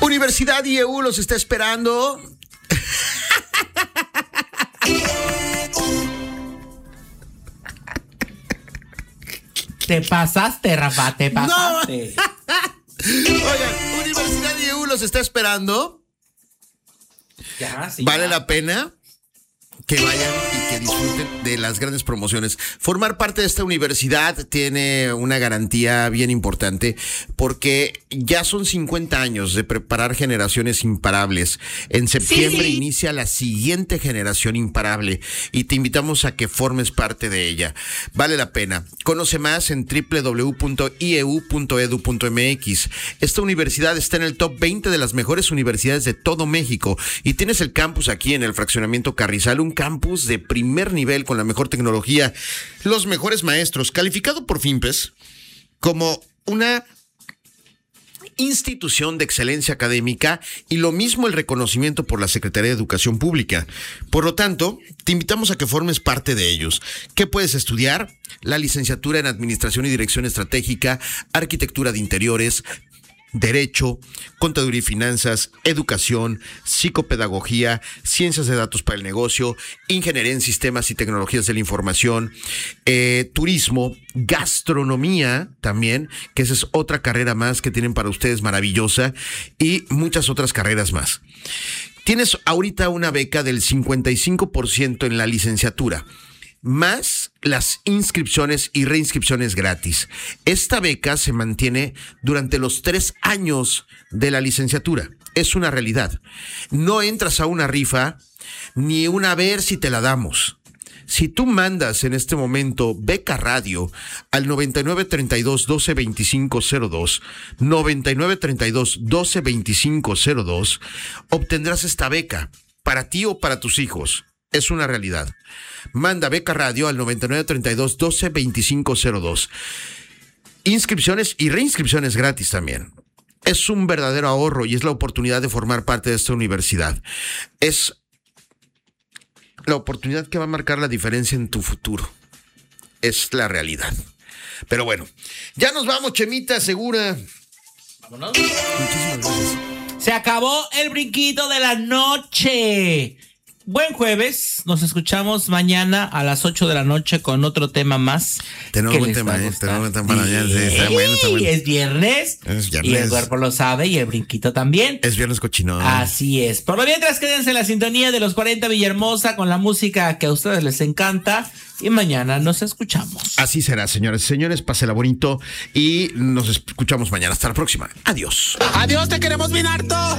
Universidad IEU los está esperando. Te pasaste, Rafa, te pasaste. No. Oigan, Universidad IEU los está esperando. Ya, sí, Vale ya. la pena que vayan y que disfruten de las grandes promociones. Formar parte de esta universidad tiene una garantía bien importante porque ya son 50 años de preparar generaciones imparables. En septiembre inicia la siguiente generación imparable y te invitamos a que formes parte de ella. Vale la pena. Conoce más en www.ieu.edu.mx. Esta universidad está en el top 20 de las mejores universidades de todo México y tienes el campus aquí en el fraccionamiento Carrizal, un campus de primer nivel con la mejor tecnología, los mejores maestros, calificado por FIMPES como una institución de excelencia académica y lo mismo el reconocimiento por la Secretaría de Educación Pública. Por lo tanto, te invitamos a que formes parte de ellos. ¿Qué puedes estudiar? La licenciatura en Administración y Dirección Estratégica, Arquitectura de Interiores, Derecho, Contaduría y Finanzas, Educación, Psicopedagogía, Ciencias de Datos para el Negocio, Ingeniería en Sistemas y Tecnologías de la Información, Turismo, Gastronomía también, que esa es otra carrera más que tienen para ustedes maravillosa, y muchas otras carreras más. Tienes ahorita una beca del 55% en la licenciatura, más las inscripciones y reinscripciones gratis. Esta beca se mantiene durante los 3 años de la licenciatura. Es una realidad. No entras a una rifa ni una a ver si te la damos. Si tú mandas en este momento beca radio al 9932-122502, 9932-122502, obtendrás esta beca para ti o para tus hijos. Es una realidad. Manda beca radio al 9932-122502. Inscripciones y reinscripciones gratis también. Es un verdadero ahorro y es la oportunidad de formar parte de esta universidad. Es la oportunidad que va a marcar la diferencia en tu futuro. Es la realidad. Pero bueno, ya nos vamos, Chemita Segura. Vámonos. Muchísimas gracias. Se acabó el brinquito de la noche. Buen jueves, nos escuchamos mañana a las 8 de la noche con otro tema más. Tenemos buen tema, tenemos buen tema para mañana. Sí, está bueno, está bueno. Es viernes, y el cuerpo lo sabe y el brinquito también. Es viernes cochinón. Así es. Por lo mientras, quédense en la sintonía de los 40 Villahermosa con la música que a ustedes les encanta y mañana nos escuchamos. Así será, señores. Señores, pásela bonito y nos escuchamos mañana. Hasta la próxima. Adiós. Adiós, te queremos bien harto.